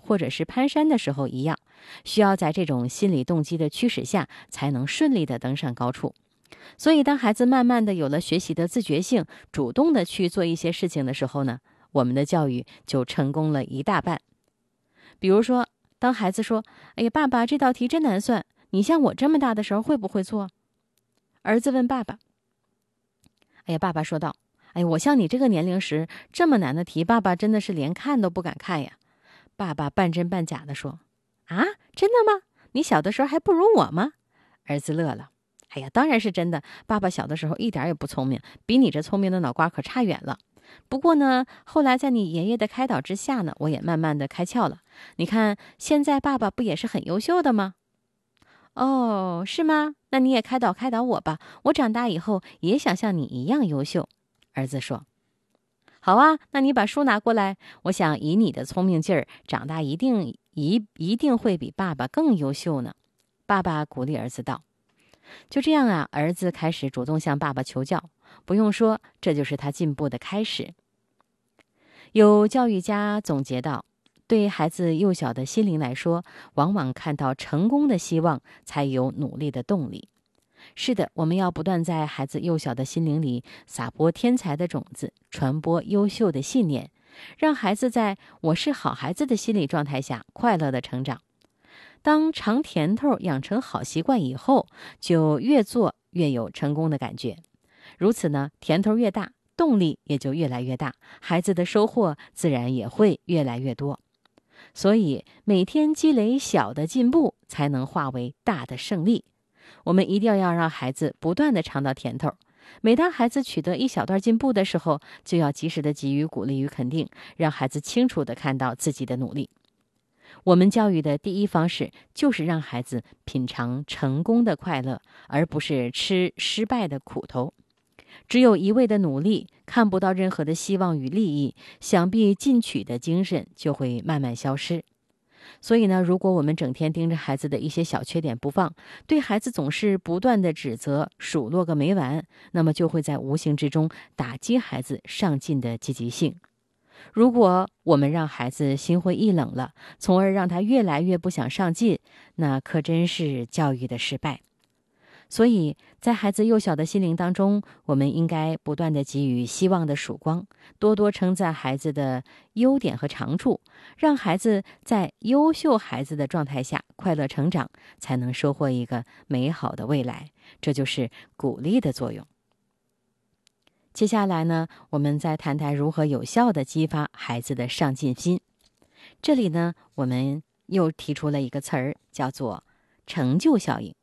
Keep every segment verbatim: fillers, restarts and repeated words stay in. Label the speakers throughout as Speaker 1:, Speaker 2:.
Speaker 1: 或者是攀山的时候一样，需要在这种心理动机的驱使下，才能顺利地登上高处。所以当孩子慢慢的有了学习的自觉性，主动的去做一些事情的时候呢，我们的教育就成功了一大半。比如说，当孩子说，哎呀，爸爸，这道题真难算，你像我这么大的时候会不会做？儿子问爸爸，哎呀，爸爸说道，哎呀，我像你这个年龄时，这么难的题，爸爸真的是连看都不敢看呀。爸爸半真半假的说，啊，真的吗？你小的时候还不如我吗？儿子乐了，哎呀，当然是真的，爸爸小的时候一点也不聪明，比你这聪明的脑瓜可差远了。不过呢，后来在你爷爷的开导之下呢，我也慢慢的开窍了。你看，现在爸爸不也是很优秀的吗？哦，是吗？那你也开导开导我吧，我长大以后也想像你一样优秀。儿子说，好啊，那你把书拿过来，我想以你的聪明劲儿，长大一定一一定会比爸爸更优秀呢。爸爸鼓励儿子道。就这样啊，儿子开始主动向爸爸求教，不用说，这就是他进步的开始。有教育家总结到，对孩子幼小的心灵来说，往往看到成功的希望，才有努力的动力。是的，我们要不断在孩子幼小的心灵里撒播天才的种子，传播优秀的信念，让孩子在我是好孩子的心理状态下快乐的成长。当尝甜头养成好习惯以后，就越做越有成功的感觉。如此呢，甜头越大，动力也就越来越大，孩子的收获自然也会越来越多。所以每天积累小的进步，才能化为大的胜利。我们一定要让孩子不断地尝到甜头。每当孩子取得一小段进步的时候，就要及时的给予鼓励与肯定，让孩子清楚地看到自己的努力。我们教育的第一方式就是让孩子品尝成功的快乐，而不是吃失败的苦头。只有一味的努力，看不到任何的希望与利益，想必进取的精神就会慢慢消失。所以呢，如果我们整天盯着孩子的一些小缺点不放，对孩子总是不断的指责数落个没完，那么就会在无形之中打击孩子上进的积极性。如果我们让孩子心灰意冷了，从而让他越来越不想上进，那可真是教育的失败。所以在孩子幼小的心灵当中，我们应该不断地给予希望的曙光，多多称赞孩子的优点和长处，让孩子在优秀孩子的状态下快乐成长，才能收获一个美好的未来。这就是鼓励的作用。接下来呢，我们再谈谈如何有效地激发孩子的上进心。这里呢，我们又提出了一个词儿，叫做成就效应。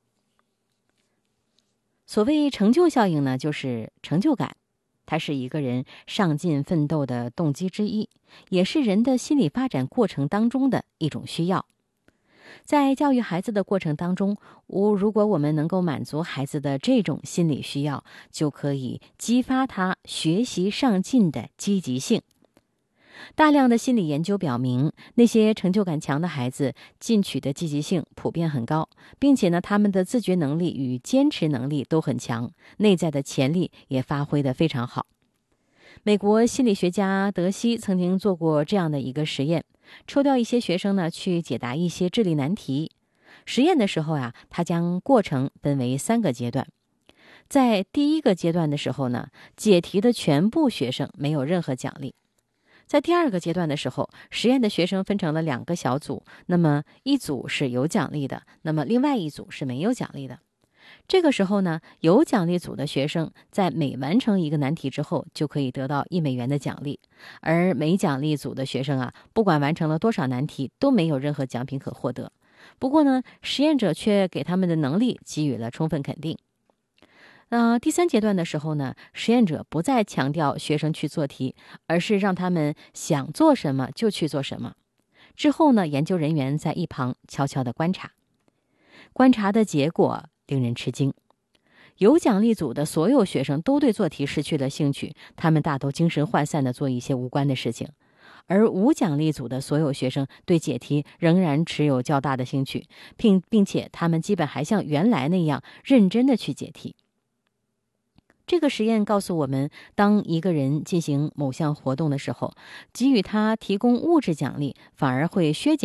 Speaker 1: 所谓成就效应呢，就是成就感，它是一个人上进奋斗的动机之一，也是人的心理发展过程当中的一种需要。在教育孩子的过程当中，如果我们能够满足孩子的这种心理需要，就可以激发他学习上进的积极性。大量的心理研究表明，那些成就感强的孩子进取的积极性普遍很高，并且呢，他们的自觉能力与坚持能力都很强，内在的潜力也发挥得非常好。美国心理学家德西曾经做过这样的一个实验，抽调一些学生呢去解答一些智力难题。实验的时候啊，他将过程分为三个阶段。在第一个阶段的时候呢，解题的全部学生没有任何奖励。在第二个阶段的时候，实验的学生分成了两个小组，那么一组是有奖励的，那么另外一组是没有奖励的。这个时候呢，有奖励组的学生在每完成一个难题之后，就可以得到一美元的奖励，而没奖励组的学生啊，不管完成了多少难题，都没有任何奖品可获得。不过呢，实验者却给他们的能力给予了充分肯定。呃，第三阶段的时候呢，实验者不再强调学生去做题，而是让他们想做什么就去做什么。之后呢，研究人员在一旁悄悄地观察。观察的结果令人吃惊，有奖励组的所有学生都对做题失去了兴趣，他们大都精神涣散地做一些无关的事情。而无奖励组的所有学生对解题仍然持有较大的兴趣，并并且他们基本还像原来那样认真地去解题。这个实验告诉我们，当一个人进行某项活动的时候，给予他提供物质奖励，反而会削减